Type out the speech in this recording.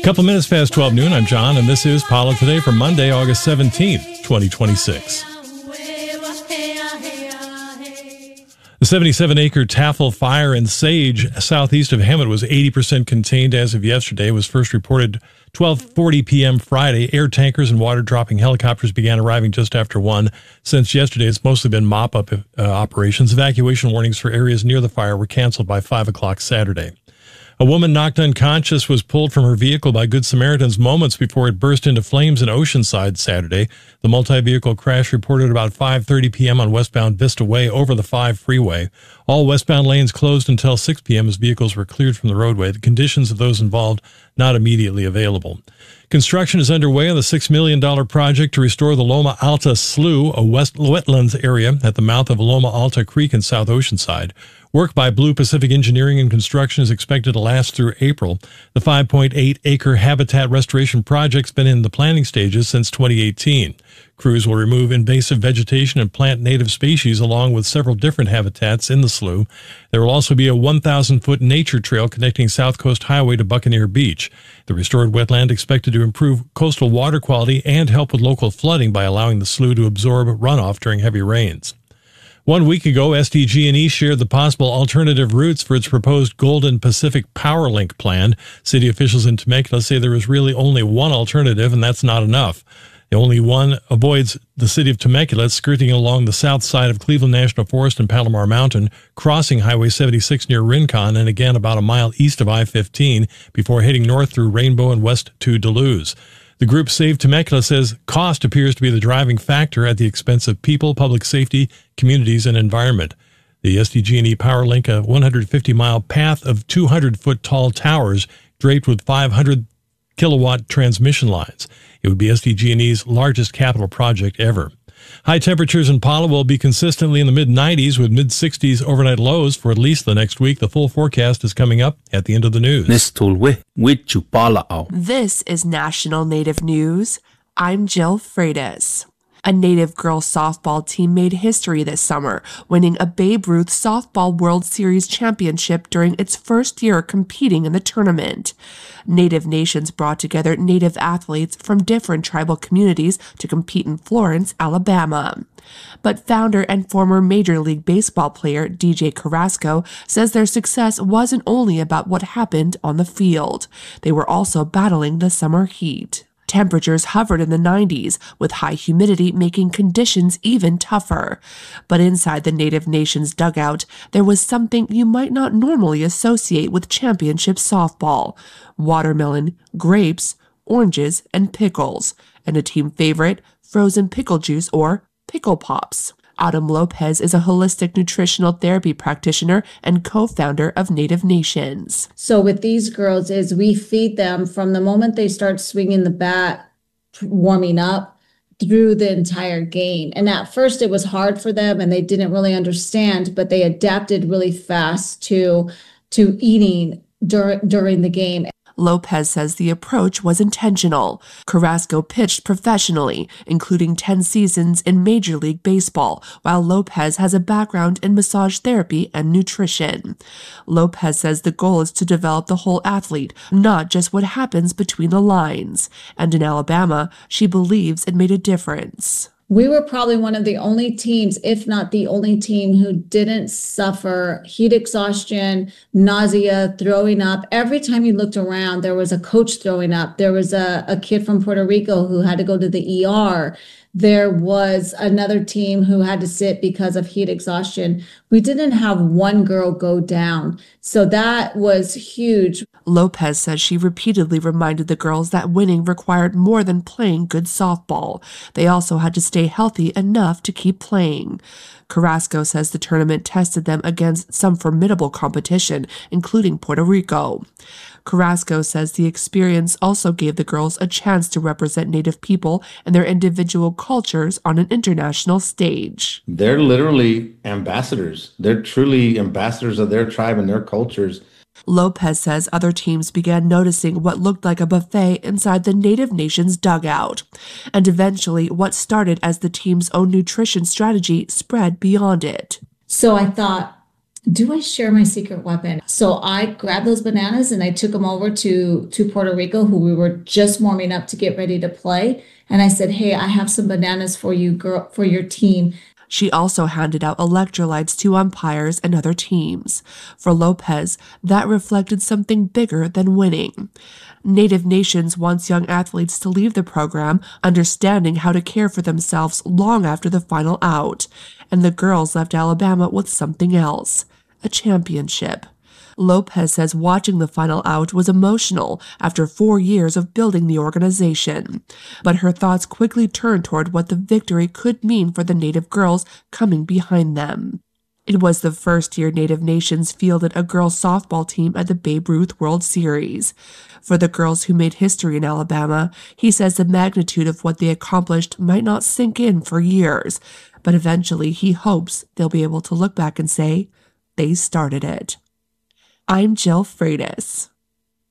Couple minutes past 12 noon, I'm John, and this is Paula Today for Monday, August 17th, 2026. The 77-acre Taffel fire in Sage, southeast of Hemet, was 80% contained as of yesterday. It was first reported 12:40 p.m. Friday. Air tankers and water-dropping helicopters began arriving just after 1. Since yesterday, it's mostly been mop-up operations. Evacuation warnings for areas near the fire were canceled by 5 o'clock Saturday. A woman knocked unconscious was pulled from her vehicle by Good Samaritans moments before it burst into flames in Oceanside Saturday. The multi-vehicle crash reported about 5:30 p.m. on westbound Vista Way over the 5 freeway. All westbound lanes closed until 6 p.m. as vehicles were cleared from the roadway. The conditions of those involved not immediately available. Construction is underway on the $6 million project to restore the Loma Alta Slough, a wetlands area at the mouth of Loma Alta Creek in South Oceanside. Work by Blue Pacific Engineering and Construction is expected to last through April. The 5.8-acre habitat restoration project's been in the planning stages since 2018. Crews will remove invasive vegetation and plant native species along with several different habitats in the slough. There will also be a 1,000-foot nature trail connecting South Coast Highway to Buccaneer Beach. The restored wetland expected to improve coastal water quality and help with local flooding by allowing the slough to absorb runoff during heavy rains. 1 week ago, SDG&E shared the possible alternative routes for its proposed Golden Pacific PowerLink plan. City officials in Temecula say there is really only one alternative, and that's not enough. The only one avoids the city of Temecula, skirting along the south side of Cleveland National Forest and Palomar Mountain, crossing Highway 76 near Rincon, and again about a mile east of I-15 before heading north through Rainbow and west to Duluth. The group Save Temecula says cost appears to be the driving factor at the expense of people, public safety, communities, and environment. The SDG&E PowerLink, a 150-mile path of 200-foot tall towers draped with 500-kilowatt transmission lines. It would be SDG&E's largest capital project ever. High temperatures in Paula will be consistently in the mid-90s with mid-60s overnight lows for at least the next week. The full forecast is coming up at the end of the news. This is National Native News. I'm Jill Freitas. A Native girls softball team made history this summer, winning a Babe Ruth Softball World Series championship during its first year competing in the tournament. Native Nations brought together Native athletes from different tribal communities to compete in Florence, Alabama. But founder and former Major League Baseball player DJ Carrasco says their success wasn't only about what happened on the field. They were also battling the summer heat. Temperatures hovered in the 90s, with high humidity making conditions even tougher. But inside the Native Nations dugout, there was something you might not normally associate with championship softball: watermelon, grapes, oranges, and pickles, and a team favorite, frozen pickle juice or pickle pops. Autumn Lopez is a holistic nutritional therapy practitioner and co-founder of Native Nations. So with these girls is we feed them from the moment they start swinging the bat, warming up, through the entire game. And at first it was hard for them and they didn't really understand, but they adapted really fast to eating during the game. Lopez says the approach was intentional. Carrasco pitched professionally, including 10 seasons in Major League Baseball, while Lopez has a background in massage therapy and nutrition. Lopez says the goal is to develop the whole athlete, not just what happens between the lines. And in Alabama, she believes it made a difference. We were probably one of the only teams, if not the only team, who didn't suffer heat exhaustion, nausea, throwing up. Every time you looked around, there was a coach throwing up. There was a kid from Puerto Rico who had to go to the ER. There was another team who had to sit because of heat exhaustion. We didn't have one girl go down. So that was huge. Lopez says she repeatedly reminded the girls that winning required more than playing good softball. They also had to stay healthy enough to keep playing. Carrasco says the tournament tested them against some formidable competition, including Puerto Rico. Carrasco says the experience also gave the girls a chance to represent Native people and their individual cultures on an international stage. They're literally ambassadors. They're truly ambassadors of their tribe and their cultures. Lopez says other teams began noticing what looked like a buffet inside the Native Nations dugout. And eventually, what started as the team's own nutrition strategy spread beyond it. So I thought, Do I share my secret weapon? So I grabbed those bananas and I took them over to Puerto Rico, who we were just warming up to get ready to play. And I said, hey, I have some bananas for you, girl, for your team. She also handed out electrolytes to umpires and other teams. For Lopez, that reflected something bigger than winning. Native Nations wants young athletes to leave the program understanding how to care for themselves long after the final out, and the girls left Alabama with something else, a championship. Lopez says watching the final out was emotional after 4 years of building the organization, but her thoughts quickly turned toward what the victory could mean for the Native girls coming behind them. It was the first year Native Nations fielded a girls' softball team at the Babe Ruth World Series. For the girls who made history in Alabama, he says the magnitude of what they accomplished might not sink in for years, but eventually he hopes they'll be able to look back and say, they started it. I'm Jill Freitas.